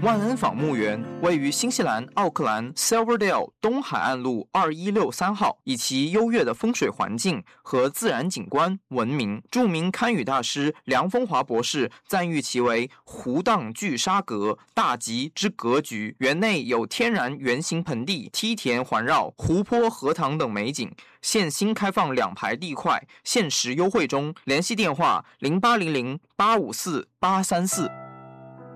万恩坊墓园位于新西兰奥克兰 Silverdale 东海岸路2163号，以其优越的风水环境和自然景观闻名。著名堪舆大师梁风华博士赞誉其为湖荡聚沙阁，大吉之格局。园内有天然圆形盆地、梯田环绕、湖泊、荷塘等美景。现新开放2排地块，限时优惠中。联系电话：0800854834。